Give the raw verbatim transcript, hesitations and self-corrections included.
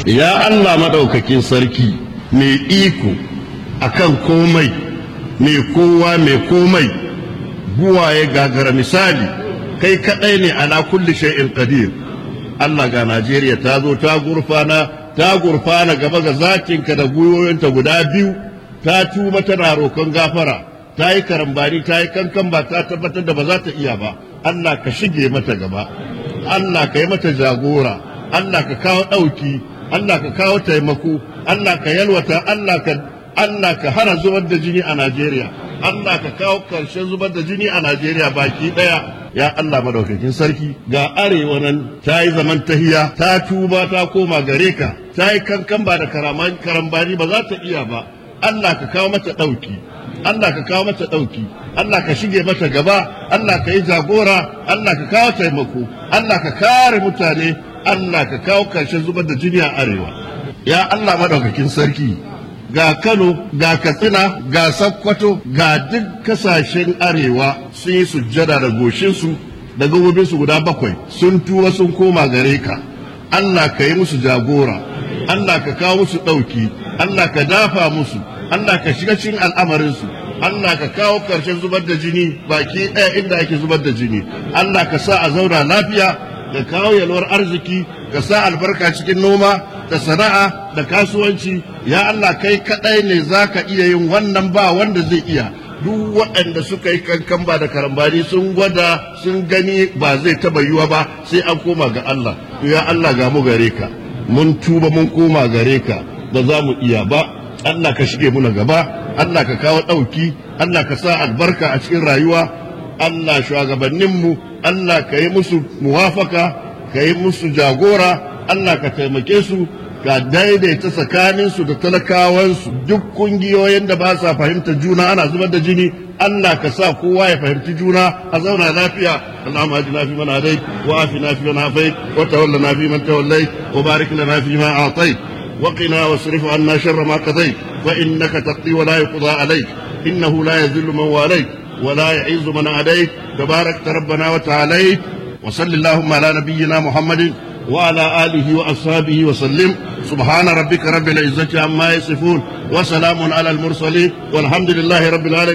ya Allah madaukakin sarki mai iko akan komai mai kowa mai komai buwaye gagara misali kai kadai ne ala kulli shay'in qadir Allah ga Najeriya ta zo ta gurfana ta gurfana gaba ga zakinka da guyoyinta guda biyu ta tuba tana roƙon gafara ta yi karambani ta yi kankan ba ta tabbatar da ba za ta iya ba Allah ka shige mata gaba Allah ka yi mata jagora Allah ka kawo ɗauki Allah ka kawo taimako Allah ka yalwata Allah ka Allah ka hana zubar da jini a Najeriya Allah ka kawo ƙarshen zubar da jini a Najeriya baki ɗaya ya Allah madaukakin sarki ga arewa nan ta yi zaman tahiya ta tuba ta koma gare ka ta yi kankan ba da karambani ba za ta iya ba Allah ka kawo mata ɗauki Allah ka kawo mata ɗauki Allah ka shige mata gaba Allah ka yi jagora Allah ka kawo taimako Allah ka kare mutane Allah ka kawo ƙarshen zubar da jini a arewa ya Allah madaukakin sarki ga Kano ga Katsina ga Sokoto ga duk kasashen arewa sun yi sujjada da goshinsu da gabobinsu guda bakwai sun tura sun koma gare ka Allah ka yi musu jagora Allah ka kawo musu ɗauki Allah ka dafa musu Allah ka shiga cikin al'amarinsu Allah ka kawo ƙarshen zubar da jini baki ɗaya inda ake zubar da jini Allah ka sa a zauna lafiya ka kawo yalwar arziki ka sa albarka cikin noma da sana'a da kasuwanci ya Allah kai kadai ne zaka iya yin wannan ba wanda zai iya duk waɗanda suka yi kankan ba da karambani sun gwada sun gani ba zai taba yiwa ba sai an koma ga Allah ya Allah ga mu gare ka mun tuba mun koma gare ka ba za mu iya ba Allah ka shige muna gaba Allah ka kawo ɗauki Allah ka sa albarka a cikin rayuwa Allah shugabanninmu Allah ka yi musu muwafaka ka yi musu jagora Allah ka taimake su ka daidaita tsakaninsu da talakawansu duk kungiyoyin da ba sa fahimta juna ana zubar da jini Allah ka sa kowa ya fahimci juna a zauna lafiya Allahumma ajina fi man hadait wa afina fi man afait wa tawallana fi man tawallait wa barik lana fi ma a'tait wa qina wasrif anna sharra ma qadait fa innaka taqdi wa la yuqda alayk innahu la yadhillu man walayt wa la yu'izzu man adayt tabarakta rabbana wa ta'alayt wa sallallahu ala nabiyyina muhammadin وعلى آله وأصحابه وسلم سبحان ربك رب العزة عما يصفون وسلام على المرسلين والحمد لله رب العالمين